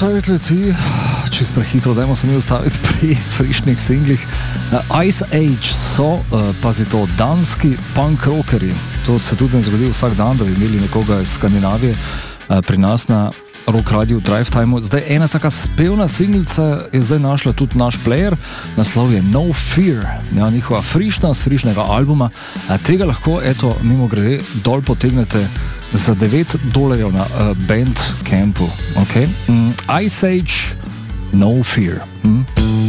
cajt leti, čez prehitro, dajmo se mi ustaviti pri frišnih singlih. Ice Age so, pazi to, danski punk rockeri. To se tudi ne zgodi vsak dan, da bi imeli nekoga iz Skandinavije pri nas na rock radio Drive Time. Zdaj ena taka spevna singlica je zdaj našla tudi naš player, naslov je No Fear, ja, njihova frišna, z frišnega albuma. Tega lahko, eto, mimo grede, dol potegnete za $9 na Bandcampu, ok? Ice Age, No Fear.